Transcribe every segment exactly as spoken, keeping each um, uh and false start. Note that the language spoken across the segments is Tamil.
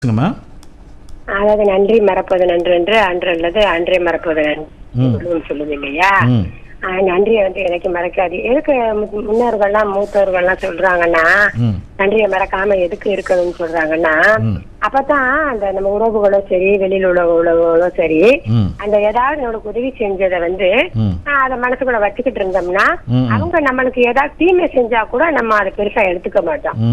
சொல்லுங்கம்மா. அதாவது நன்றி மறப்பது நன்று என்று அன்று அல்லது அன்றே மறப்பது நன்று சொல்லுது இல்லையா? நன்றியை வந்து எனக்கு மறக்காது. எதுக்கு முன்னோர்கள்லாம் மூத்தோர்கள்லாம் சொல்றாங்கன்னா நன்றியை மறக்காம எதுக்கு இருக்கணும்னு சொல்றாங்கன்னா, அப்பதான் அந்த நம்ம உறவுகளும் சரி வெளியில உள்ள உறவுகளும் சரி அந்த ஏதாவது நம்மளுக்கு உதவி செஞ்சதை வந்து அத மனசுக்குள்ள வச்சுக்கிட்டு இருந்தோம்னா அவங்க நம்மளுக்கு ஏதாவது தீமை செஞ்சா கூட நம்ம அதை பெருசா எடுத்துக்க மாட்டோம்.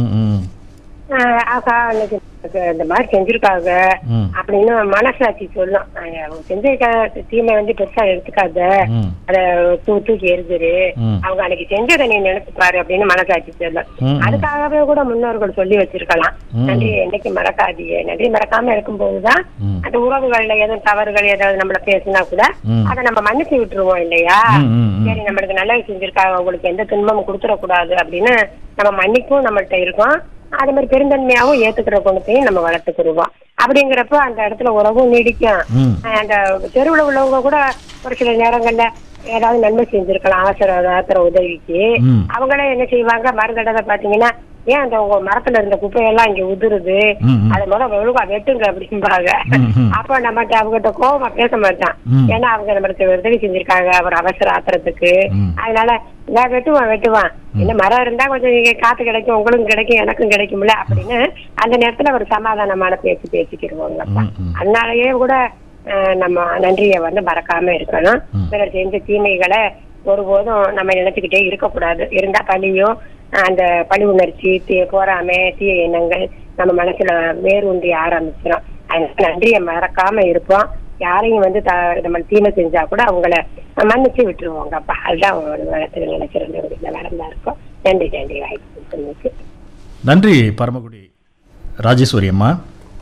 ஆகா இன்னைக்கு இந்த மாதிரி செஞ்சிருக்காங்க அப்படின்னு மனசாட்சி சொல்லும். அவங்க செஞ்சிருக்க தீமை வந்து பெருசா எடுத்துக்காத, அத தூக்கி எரிஞ்சிரு, அவங்க அன்னைக்கு செஞ்சதை நீ நினைச்சு பாரு அப்படின்னு மனசாட்சி சொல்லும். அதுக்காகவே கூட முன்னோர்கள் சொல்லி வச்சிருக்கலாம், நன்றி என்னைக்கு மறக்காதீங்க. நன்றி மறக்காம இருக்கும்போதுதான் அந்த உறவுகள்ல எதுவும் தவறுகள் ஏதாவது நம்மள பேசினா கூட அதை நம்ம மன்னிச்சு விட்டுருவோம் இல்லையா? சரி நம்மளுக்கு நல்லது செஞ்சிருக்காங்க, உங்களுக்கு எந்த துன்பமும் கொடுத்துடக்கூடாது அப்படின்னு நம்ம மன்னிப்பும் நம்மள்ட்ட இருக்கோம். அதே மாதிரி பெருந்தன்மையாவும் ஏத்துக்கிற குணத்தையும் நம்ம வளர்த்துக்கிடுவோம். அப்படிங்கிறப்ப அந்த இடத்துல உறவும் நீடிக்கும். அந்த தெருவுல உள்ளவங்க கூட ஒரு சில நேரங்கள்ல ஏதாவது நன்மை செஞ்சிருக்கலாம், அவசர ஆத்திர உதவிக்கு. அவங்களே என்ன செய்வாங்க, மருந்தடத்தை பாத்தீங்கன்னா ஏன் அந்த உங்க மரத்துல இருந்த குப்பையெல்லாம் இங்க உதிருது, அதை முதல்ல ஒழுங்கா வெட்டுங்க அப்படிம்பாங்க. அப்ப நம்மகிட்ட அவங்ககிட்ட கோபமா பேச மாட்டான், ஏன்னா அவங்க நம்மளுக்கு உதவி செஞ்சிருக்காங்க ஒரு அவசர ஆத்திரத்துக்கு. அதனால நான் வெட்டுவான் வெட்டுவான் என்ன மரம் இருந்தா கொஞ்சம் நீங்க காத்து கிடைக்கும், உங்களுக்கும் கிடைக்கும் எனக்கும் கிடைக்கும்ல அப்படின்னு அந்த நேரத்துல ஒரு சமாதானமான பேச்சு பேசிக்கிடுவாங்க. அதனாலயே கூட நம்ம நன்றியை வந்து மறக்காம இருக்கணும். பிறர் செஞ்ச தீமைகளை ஒருபோதும் நம்ம நினைச்சுக்கிட்டே இருக்கக்கூடாது. இருந்தா பழியும் அந்த பழி உணர்ச்சி, தீ போறாமை தீய எண்ணங்கள் நம்ம மனசுல வேரூன்றி ஆரம்பிச்சிடும். அதனால நன்றியை மறக்காம இருப்போம். யாரையும் வந்து நம்ம தீமை செஞ்சா கூட அவங்கள மன்னிச்சு விட்டுருவோங்க. அப்பா அதுதான் வளர்த்து நினைச்சிருந்த வரந்தா இருக்கும். நன்றி நன்றி வாய்ப்பு. நன்றி பரமக்குடி ராஜேஸ்வரி அம்மா.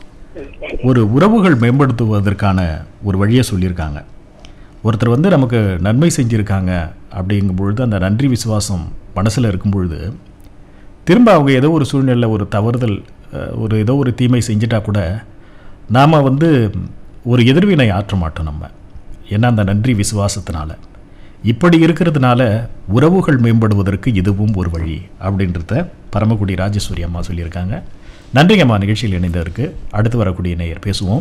ஒரு உறவுகள் மேம்படுத்துவதற்கான ஒரு வழியை சொல்லியிருக்காங்க. ஒருத்தர் வந்து நமக்கு நன்மை செஞ்சுருக்காங்க அப்படிங்கும் பொழுது அந்த நன்றி விசுவாசம் மனசில் இருக்கும் பொழுது திரும்ப அவங்க ஏதோ ஒரு சூழ்நிலையில் ஒரு தவறுதல் ஒரு ஏதோ ஒரு தீமை செஞ்சிட்டா கூட நாம் வந்து ஒரு எதிர்வினை ஆற்ற மாட்டோம் நம்ம. ஏன்னா அந்த நன்றி விசுவாசத்தினால இப்படி இருக்கிறதுனால உறவுகள் மேம்படுவதற்கு இதுவும் ஒரு வழி அப்படின்றத பரமக்குடி ராஜேஸ்வரி அம்மா சொல்லியிருக்காங்க. நன்றிங்கம்மா நிகழ்ச்சியில் இணைந்ததற்கு. அடுத்து வரக்கூடிய நேயர் பேசுவோம்.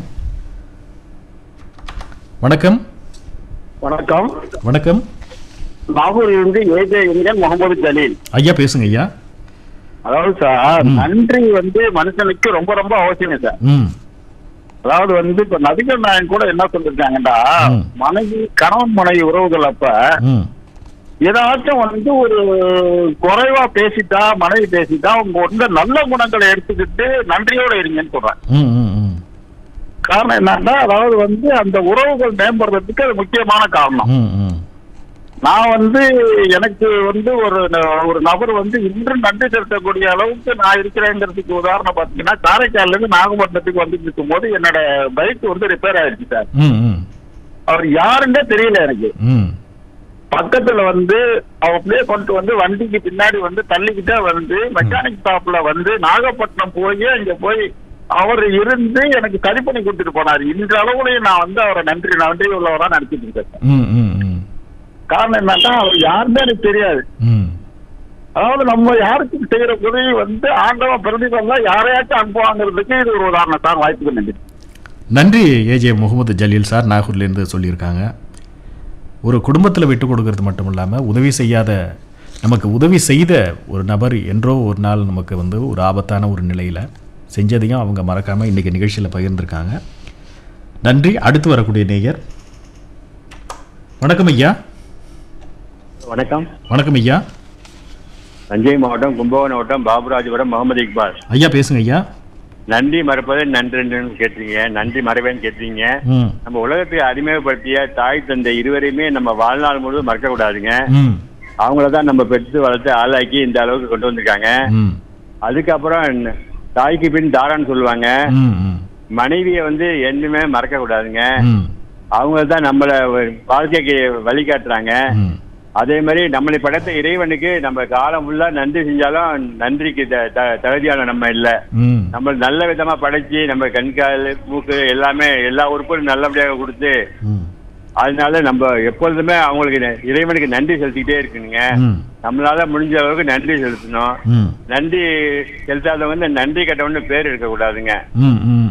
வணக்கம். வணக்கம். வணக்கம். நாகூரிலிருந்து ஏஜே என்கிற முகமது ஜலீல் ஐயா பேசுங்க ஐயா. அதாவது சார், நன்றி வந்து மனுஷனுக்கு ரொம்ப ரொம்ப அவசியம் சார். அதாவது வந்து இப்ப நபிகள் நாயன் கூட என்ன சொல்லிருக்காங்கடா, மனைவி கணவன் மனைவி உறவுகள் அப்ப ஏதாச்சும் வந்து ஒரு குறைவா பேசிட்டா மனைவி பேசிட்டா உங்க வந்து நல்ல குணங்களை எடுத்துக்கிட்டு நன்றியோட இருங்கன்னு சொல்றேன். காரணம் என்னன்னா, அதாவது வந்து அந்த உறவுகள் மேம்படுறதுக்கு அது முக்கியமான காரணம். நான் வந்து எனக்கு வந்து ஒரு ஒரு நபர் வந்து இன்று நன்றி செலுத்தக்கூடிய அளவுக்கு நான் இருக்கிறேங்கிறதுக்கு உதாரணம் பாத்தீங்கன்னா, காரைக்கால்ல இருந்து நாகப்பட்டினத்துக்கு வந்துட்டு இருக்கும் போது என்னோட பைக் வந்து ரிப்பேர் ஆயிடுச்சு சார். அவர் யாருன்னே தெரியல எனக்கு. பக்கத்துல வந்து அப்படியே கொண்டு வந்து வண்டிக்கு பின்னாடி வந்து தள்ளிக்கிட்டே வந்து மெக்கானிக் ஷாப்ல வந்து நாகப்பட்டினம் போய் அங்க போய் அவர் இருந்து எனக்கு சரி பண்ணி கொடுத்துட்டு போனாரு. இந்த அளவுலயும் நான் வந்து அவரை நன்றி நன்றி உள்ளவரா நினைச்சிட்டு இருக்கேன். காரணம் என்னன்னா, அவர் யாருமே எனக்கு தெரியாது. அதாவது நம்ம யாருக்கும் செய்யற உதவி வந்து ஆண்டவன் பிரதிபலா யாரையாச்சும் அனுப்புவாங்கிறதுக்கு இது ஒரு உதாரணம் சார். வாய்ப்புக்கு நன்றி. நன்றி ஏஜே முகமது ஜலீல் சார் நாகூர்லேருந்து சொல்லியிருக்காங்க. ஒரு குடும்பத்தில் விட்டு கொடுக்கறது மட்டும் இல்லாமல் உதவி செய்யாத நமக்கு உதவி செய்த ஒரு நபர் என்றோ ஒரு நாள் நமக்கு வந்து ஒரு ஆபத்தான ஒரு நிலையில் செஞ்சதையும் அவங்க மறக்காமல் இன்றைக்கி நிகழ்ச்சியில் பகிர்ந்துருக்காங்க. நன்றி. அடுத்து வரக்கூடிய நேயர். வணக்கம் ஐயா. வணக்கம். வணக்கம் ஐயா. தஞ்சை மாவட்டம் கும்பகோணம் மாவட்டம் பாபுராஜபுரம் முகமது இக்பால் ஐயா பேசுங்க ஐயா. நன்றி மறப்பது நன்றி கேட்டீங்க, நன்றி மறவேன்னு கேட்டீங்க. நம்ம உலகத்தை அறிமுகப்படுத்திய தாய் தந்தை இருவரையுமே நம்ம வாழ்நாள் முழுவதும் மறக்க கூடாதுங்க. அவங்களதான் நம்ம பெற்று வளர்த்து ஆளாக்கி இந்த அளவுக்கு கொண்டு வந்திருக்காங்க. அதுக்கப்புறம் தாய்க்கு பின் தாரான்னு சொல்லுவாங்க. மனைவியை வந்து என்னுமே மறக்க கூடாதுங்க. அவங்க தான் நம்மள வாழ்க்கைக்கு வழிகாட்டுறாங்க. அதே மாதிரி நம்மளை படைத்த இறைவனுக்கு நம்ம காலம் ஃபுல்லா நன்றி செஞ்சாலும் நன்றிக்கு தகுதியான நம்ம இல்லை. நம்ம நல்ல விதமா படைச்சு நம்ம கண்கால் மூக்கு எல்லாமே எல்லா உறுப்பும் நல்லபடியாக கொடுத்து அதனால நம்ம எப்பொழுதுமே அவங்களுக்கு இறைவனுக்கு நன்றி செலுத்திக்கிட்டே இருக்குங்க. நம்மளால முடிஞ்ச அளவுக்கு நன்றி செலுத்தணும். நன்றி செலுத்தாதவங்க நன்றி கட்டவன்னு பேர் இருக்க கூடாதுங்க.